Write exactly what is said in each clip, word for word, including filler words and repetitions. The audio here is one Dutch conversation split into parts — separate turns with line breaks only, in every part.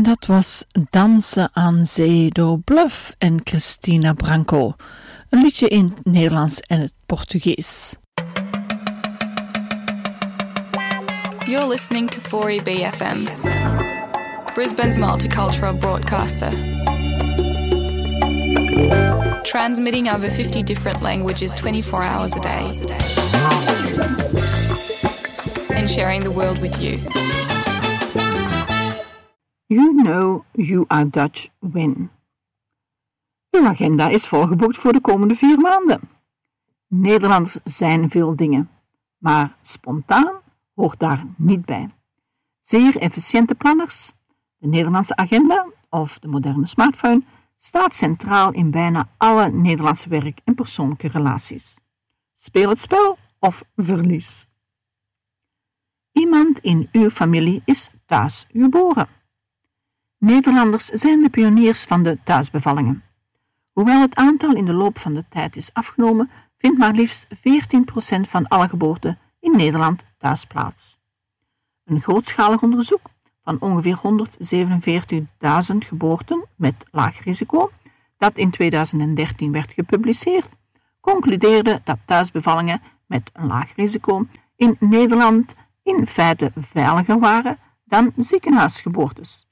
Dat was Dansen aan Zee door Bluff en Christina Branco. Een liedje in het Nederlands en het Portugees.
You're listening to four E B F M, Brisbane's multicultural broadcaster. Transmitting over fifty different languages twenty-four hours a day. And sharing the world with you.
You know you are Dutch when. Uw agenda is volgeboekt voor de komende vier maanden. Nederlanders zijn veel dingen, maar spontaan hoort daar niet bij. Zeer efficiënte planners, de Nederlandse agenda of de moderne smartphone staat centraal in bijna alle Nederlandse werk- en persoonlijke relaties. Speel het spel of verlies. Iemand in uw familie is thuis geboren. Nederlanders zijn de pioniers van de thuisbevallingen. Hoewel het aantal in de loop van de tijd is afgenomen, vindt maar liefst veertien procent van alle geboorten in Nederland thuis plaats. Een grootschalig onderzoek van ongeveer honderdzevenenveertigduizend geboorten met laag risico, dat in tweeduizend dertien werd gepubliceerd, concludeerde dat thuisbevallingen met een laag risico in Nederland in feite veiliger waren dan ziekenhuisgeboortes.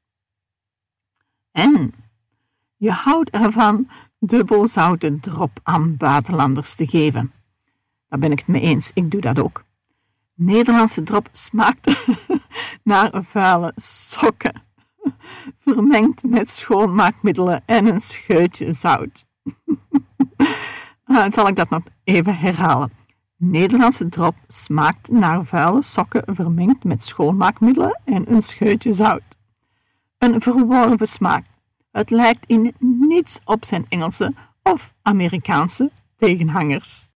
En je houdt ervan dubbelzoute drop aan buitenlanders te geven. Daar ben ik het mee eens, ik doe dat ook. Nederlandse drop smaakt naar vuile sokken, vermengd met schoonmaakmiddelen en een scheutje zout. uh, zal ik dat nog even herhalen. Nederlandse drop smaakt naar vuile sokken vermengd met schoonmaakmiddelen en een scheutje zout. Een verworven smaak. Het lijkt in niets op zijn Engelse of Amerikaanse tegenhangers.